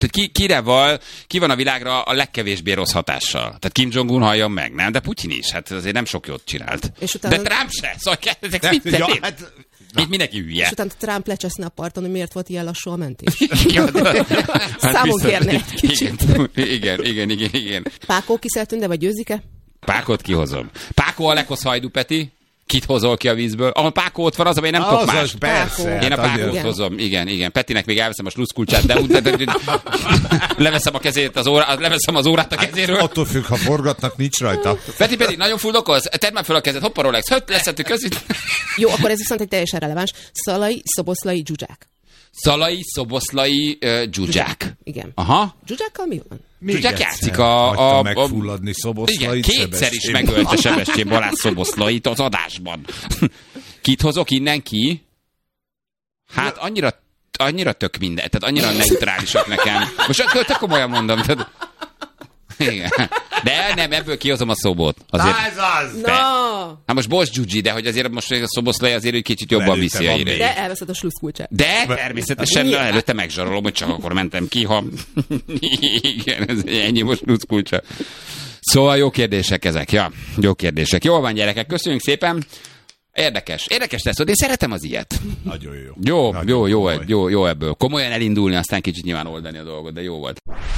Tehát ki van a világra a legkevésbé rossz hatással? Tehát Kim Jong-un halljon meg, nem? De Putyin is, hát azért nem sok jót csinált. És utána... De Trump se, szóval ezek mit tennéd? Itt mindenki hülye. És utána Trump lecseszne a parton, hogy miért volt ilyen lassú a mentés. Számon kérne egy kicsit. Igen. Pákó kiszeltünde, vagy Győzike? Pákot kihozom. Pákó a lekhoz hajdu, Peti. Kit hozol ki a vízből? Ahol Pákó ott van, az, amely nem tudok más. Persze. Én a Pákót hozom. Igen. Petinek még elveszem a sluszkulcsát, de leveszem a kezét, leveszem az órát a kezéről. Attól függ, ha forgatnak, nincs rajta. Peti, nagyon fuldokoz? Tedd már fel a kezed, hoppa Rolex, leszettük között. Jó, akkor ez viszont egy teljesen releváns. Szalai, szoboszlai, dzsuzsák. Szalai, szoboszlai, dzsuzsák. Igen. Aha. Dzsuzsákkal mi van? Dzsuzsák játszik a megfulladni Szoboszlait. Igen, kétszer is megölte Sebestyén Balázs Szoboszlait az adásban. Kit hozok innen ki? Hát annyira tök minden, tehát annyira neutrálisak nekem. Most tök komolyan mondom. Tehát... Igen. De nem, ebből kihozom a Szobot. Azért... Na ez az! Hát most bocs, Gyugyi, de hogy azért most a Szoboszlai azért egy kicsit jobban viszi a híreit. De elveszed a sluszkulcsát. De természetesen előtte megzsarolom, hogy csak akkor mentem ki, ha... Igen, ez ennyi most sluszkulcsa. Szóval jó kérdések ezek, ja. Jó kérdések. Jól van, gyerekek, köszönjük szépen. Érdekes lesz, én szeretem az ilyet. Nagyon jó. Jó ebből. Komolyan elindulni, aztán kicsit nyilván oldani a dolgot, de jó volt.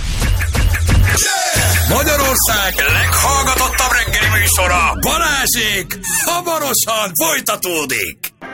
Magyarország leghallgatottabb reggeli műsora, Balázsék hamarosan folytatódik.